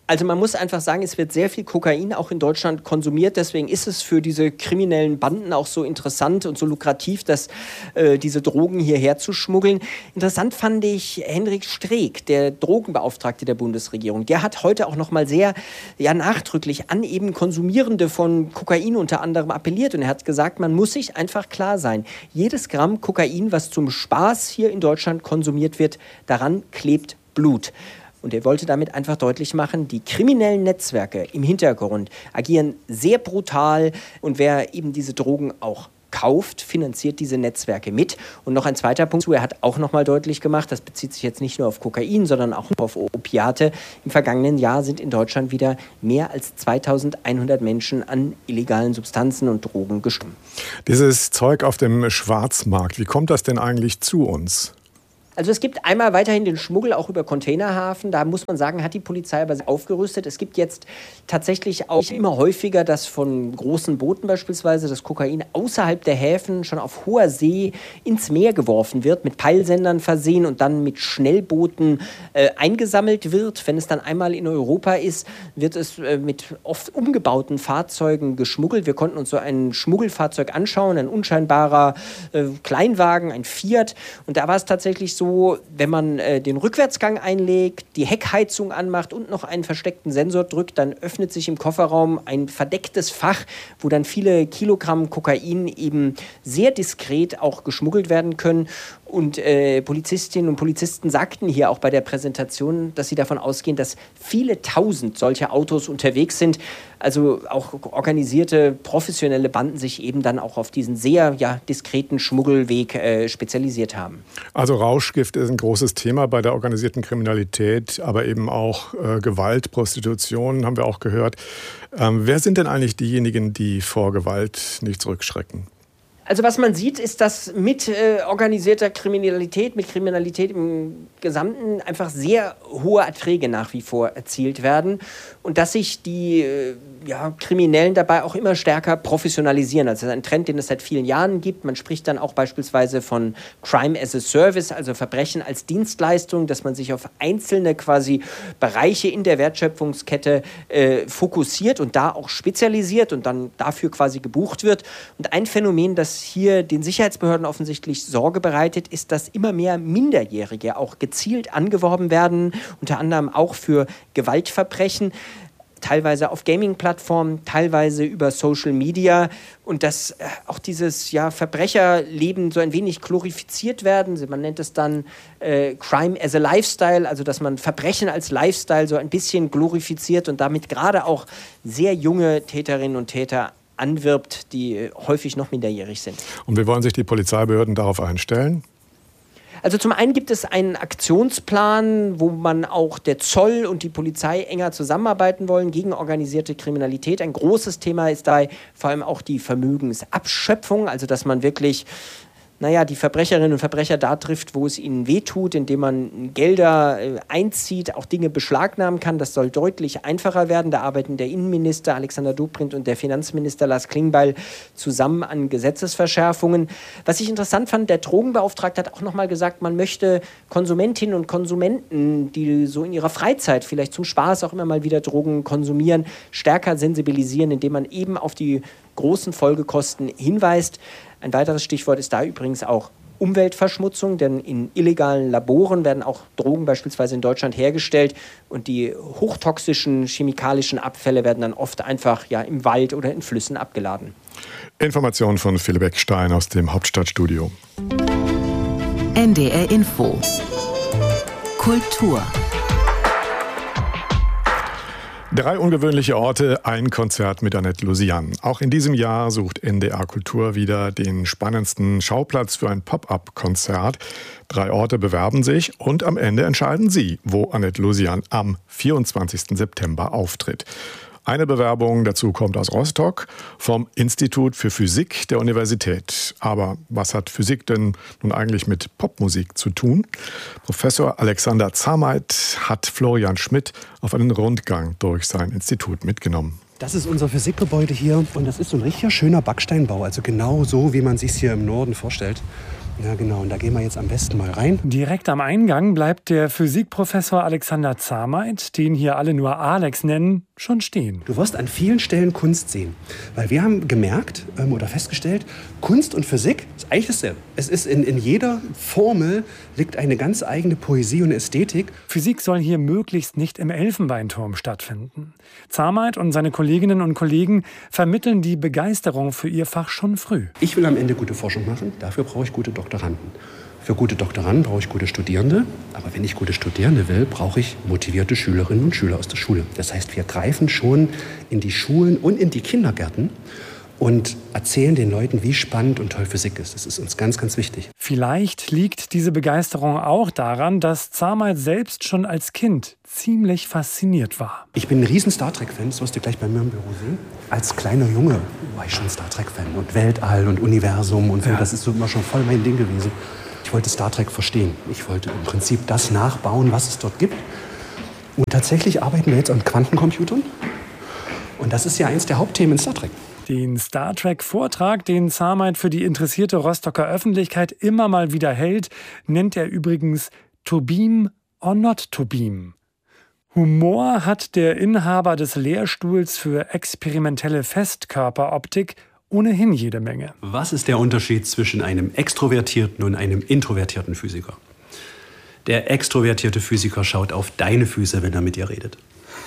Also man muss einfach sagen, es wird sehr viel Kokain auch in Deutschland konsumiert. Deswegen ist es für diese kriminellen Banden auch so interessant und so lukrativ, dass diese Drogen hierher zu schmuggeln. Interessant fand ich Hendrik Streeck, der Drogenbeauftragte der Bundesregierung. Der hat heute auch noch mal sehr nachdrücklich an eben Konsumierende von Kokain unter anderem appelliert. Und er hat gesagt, man muss sich einfach klar sein, jedes Gramm Kokain, was zum Spaß hier in Deutschland konsumiert wird, daran klebt Blut. Und er wollte damit einfach deutlich machen, die kriminellen Netzwerke im Hintergrund agieren sehr brutal. Und wer eben diese Drogen auch kauft, finanziert diese Netzwerke mit. Und noch ein zweiter Punkt, er hat auch noch mal deutlich gemacht, das bezieht sich jetzt nicht nur auf Kokain, sondern auch auf Opiate. Im vergangenen Jahr sind in Deutschland wieder mehr als 2100 Menschen an illegalen Substanzen und Drogen gestorben. Dieses Zeug auf dem Schwarzmarkt, wie kommt das denn eigentlich zu uns? Also es gibt einmal weiterhin den Schmuggel auch über Containerhafen. Da muss man sagen, hat die Polizei aber aufgerüstet. Es gibt jetzt tatsächlich auch immer häufiger, dass von großen Booten beispielsweise das Kokain außerhalb der Häfen schon auf hoher See ins Meer geworfen wird, mit Peilsendern versehen und dann mit Schnellbooten eingesammelt wird. Wenn es dann einmal in Europa ist, wird es mit oft umgebauten Fahrzeugen geschmuggelt. Wir konnten uns so ein Schmuggelfahrzeug anschauen, ein unscheinbarer Kleinwagen, ein Fiat. Und da war es tatsächlich so, wenn man den Rückwärtsgang einlegt, die Heckheizung anmacht und noch einen versteckten Sensor drückt, dann öffnet sich im Kofferraum ein verdecktes Fach, wo dann viele Kilogramm Kokain eben sehr diskret auch geschmuggelt werden können. Und Polizistinnen und Polizisten sagten hier auch bei der Präsentation, dass sie davon ausgehen, dass viele tausend solcher Autos unterwegs sind. Also auch organisierte, professionelle Banden sich eben dann auch auf diesen sehr diskreten Schmuggelweg spezialisiert haben. Also Rauschgift ist ein großes Thema bei der organisierten Kriminalität, aber eben auch Gewalt, Prostitution, haben wir auch gehört. Wer sind denn eigentlich diejenigen, die vor Gewalt nicht zurückschrecken? Also was man sieht, ist, dass mit organisierter Kriminalität, mit Kriminalität im Gesamten einfach sehr hohe Erträge nach wie vor erzielt werden und dass sich die Kriminellen dabei auch immer stärker professionalisieren. Also das ist ein Trend, den es seit vielen Jahren gibt. Man spricht dann auch beispielsweise von Crime as a Service, also Verbrechen als Dienstleistung, dass man sich auf einzelne quasi Bereiche in der Wertschöpfungskette fokussiert und da auch spezialisiert und dann dafür quasi gebucht wird. Und ein Phänomen, das hier den Sicherheitsbehörden offensichtlich Sorge bereitet, ist, dass immer mehr Minderjährige auch gezielt angeworben werden, unter anderem auch für Gewaltverbrechen, teilweise auf Gaming-Plattformen, teilweise über Social Media und dass auch dieses Verbrecherleben so ein wenig glorifiziert werden. Man nennt es dann Crime as a Lifestyle, also dass man Verbrechen als Lifestyle so ein bisschen glorifiziert und damit gerade auch sehr junge Täterinnen und Täter anwirbt, die häufig noch minderjährig sind. Und wie wollen sich die Polizeibehörden darauf einstellen? Also zum einen gibt es einen Aktionsplan, wo man auch der Zoll und die Polizei enger zusammenarbeiten wollen gegen organisierte Kriminalität. Ein großes Thema ist da vor allem auch die Vermögensabschöpfung, also dass man wirklich die Verbrecherinnen und Verbrecher da trifft, wo es ihnen wehtut, indem man Gelder einzieht, auch Dinge beschlagnahmen kann. Das soll deutlich einfacher werden. Da arbeiten der Innenminister Alexander Dobrindt und der Finanzminister Lars Klingbeil zusammen an Gesetzesverschärfungen. Was ich interessant fand, der Drogenbeauftragte hat auch noch mal gesagt, man möchte Konsumentinnen und Konsumenten, die so in ihrer Freizeit vielleicht zum Spaß auch immer mal wieder Drogen konsumieren, stärker sensibilisieren, indem man eben auf die großen Folgekosten hinweist. Ein weiteres Stichwort ist da übrigens auch Umweltverschmutzung, denn in illegalen Laboren werden auch Drogen beispielsweise in Deutschland hergestellt und die hochtoxischen chemikalischen Abfälle werden dann oft einfach im Wald oder in Flüssen abgeladen. Informationen von Philipp Eckstein aus dem Hauptstadtstudio. NDR Info. Kultur. 3 ungewöhnliche Orte, ein Konzert mit Annette Lusian. Auch in diesem Jahr sucht NDR Kultur wieder den spannendsten Schauplatz für ein Pop-up-Konzert. 3 Orte bewerben sich und am Ende entscheiden Sie, wo Annette Lusian am 24. September auftritt. Eine Bewerbung dazu kommt aus Rostock vom Institut für Physik der Universität. Aber was hat Physik denn nun eigentlich mit Popmusik zu tun? Professor Alexander Zameit hat Florian Schmidt auf einen Rundgang durch sein Institut mitgenommen. Das ist unser Physikgebäude hier und das ist so ein richtig schöner Backsteinbau, also genau so, wie man sich es hier im Norden vorstellt. Ja, genau. Und da gehen wir jetzt am besten mal rein. Direkt am Eingang bleibt der Physikprofessor Alexander Zahrmeit, den hier alle nur Alex nennen, schon stehen. Du wirst an vielen Stellen Kunst sehen. Weil wir haben gemerkt oder festgestellt, Kunst und Physik ist eigentlich dasselbe. Es ist in jeder Formel liegt eine ganz eigene Poesie und Ästhetik. Physik soll hier möglichst nicht im Elfenbeinturm stattfinden. Zahrmeit und seine Kolleginnen und Kollegen vermitteln die Begeisterung für ihr Fach schon früh. Ich will am Ende gute Forschung machen, dafür brauche ich gute Doktoranden. Für gute Doktoranden brauche ich gute Studierende. Aber wenn ich gute Studierende will, brauche ich motivierte Schülerinnen und Schüler aus der Schule. Das heißt, wir greifen schon in die Schulen und in die Kindergärten und erzählen den Leuten, wie spannend und toll Physik ist. Das ist uns ganz, ganz wichtig. Vielleicht liegt diese Begeisterung auch daran, dass Zahrmeit selbst schon als Kind ziemlich fasziniert war. Ich bin ein riesen Star Trek-Fan, das wirst du gleich bei mir im Büro sehen. Als kleiner Junge war ich schon Star Trek-Fan und Weltall und Universum und so. Ja. Das ist so immer schon voll mein Ding gewesen. Ich wollte Star Trek verstehen. Ich wollte im Prinzip das nachbauen, was es dort gibt. Und tatsächlich arbeiten wir jetzt an Quantencomputern. Und das ist ja eins der Hauptthemen in Star Trek. Den Star Trek-Vortrag, den Zahrmeit für die interessierte Rostocker Öffentlichkeit immer mal wieder hält, nennt er übrigens To Beam or Not to Beam. Humor hat der Inhaber des Lehrstuhls für experimentelle Festkörperoptik ohnehin jede Menge. Was ist der Unterschied zwischen einem extrovertierten und einem introvertierten Physiker? Der extrovertierte Physiker schaut auf deine Füße, wenn er mit dir redet.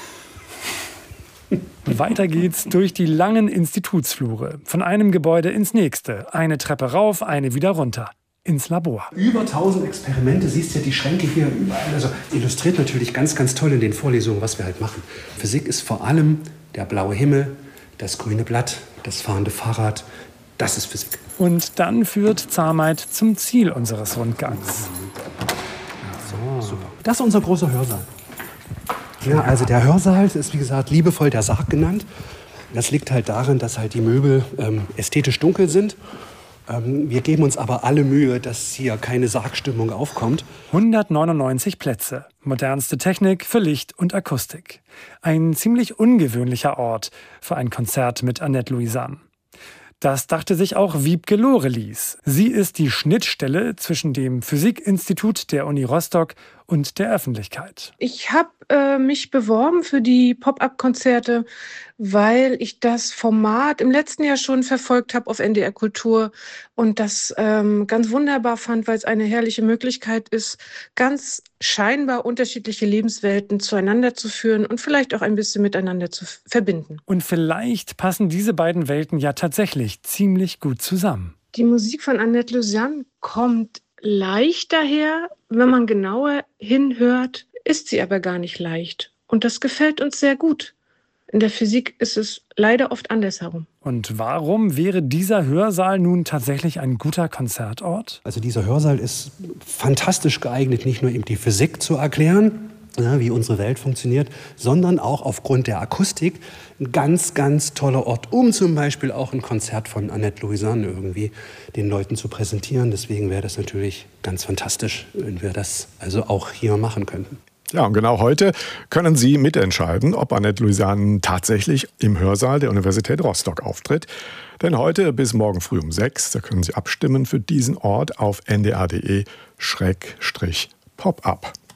Weiter geht's durch die langen Institutsflure. Von einem Gebäude ins nächste. Eine Treppe rauf, eine wieder runter. Ins Labor. Über 1000 Experimente, siehst du ja die Schränke hier überall. Also illustriert natürlich ganz, ganz toll in den Vorlesungen, was wir halt machen. Physik ist vor allem der blaue Himmel, das grüne Blatt, das fahrende Fahrrad. Das ist Physik. Und dann führt Zahrmeit zum Ziel unseres Rundgangs. So, super. Das ist unser großer Hörsaal. Ja, also der Hörsaal ist, wie gesagt, liebevoll der Sarg genannt. Das liegt halt darin, dass halt die Möbel ästhetisch dunkel sind. Wir geben uns aber alle Mühe, dass hier keine Sargstimmung aufkommt. 199 Plätze, modernste Technik für Licht und Akustik. Ein ziemlich ungewöhnlicher Ort für ein Konzert mit Annette Louisan. Das dachte sich auch Wiebke Lorelis. Sie ist die Schnittstelle zwischen dem Physikinstitut der Uni Rostock und der Öffentlichkeit. Ich habe mich beworben für die Pop-up-Konzerte, weil ich das Format im letzten Jahr schon verfolgt habe auf NDR Kultur und das ganz wunderbar fand, weil es eine herrliche Möglichkeit ist, ganz scheinbar unterschiedliche Lebenswelten zueinander zu führen und vielleicht auch ein bisschen miteinander zu verbinden. Und vielleicht passen diese beiden Welten ja tatsächlich ziemlich gut zusammen. Die Musik von Annette Louisan kommt leicht daher. Wenn man genauer hinhört, ist sie aber gar nicht leicht. Und das gefällt uns sehr gut. In der Physik ist es leider oft andersherum. Und warum wäre dieser Hörsaal nun tatsächlich ein guter Konzertort? Also dieser Hörsaal ist fantastisch geeignet, nicht nur eben die Physik zu erklären, ja, wie unsere Welt funktioniert, sondern auch aufgrund der Akustik ein ganz, ganz toller Ort, um zum Beispiel auch ein Konzert von Annette Louisan irgendwie den Leuten zu präsentieren. Deswegen wäre das natürlich ganz fantastisch, wenn wir das also auch hier machen könnten. Ja, und genau heute können Sie mitentscheiden, ob Annette Louisan tatsächlich im Hörsaal der Universität Rostock auftritt. Denn heute bis morgen früh um 6, da können Sie abstimmen für diesen Ort auf ndr.de/pop-up.